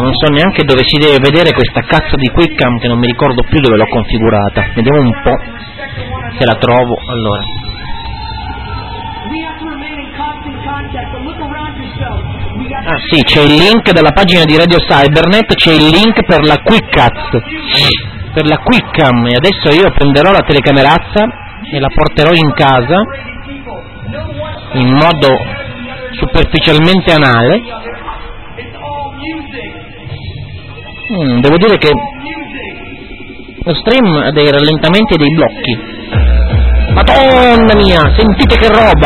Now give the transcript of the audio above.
non so neanche dove si deve vedere questa cazzo di QuickCam, che non mi ricordo più dove l'ho configurata. Vediamo un po' se la trovo. Allora, ah sì, c'è il link dalla pagina di Radio Cybernet, c'è il link per la QuickCam, e adesso io prenderò la telecamerazza e la porterò in casa in modo superficialmente anale. Devo dire che lo stream ha dei rallentamenti e dei blocchi. Madonna mia, sentite che roba!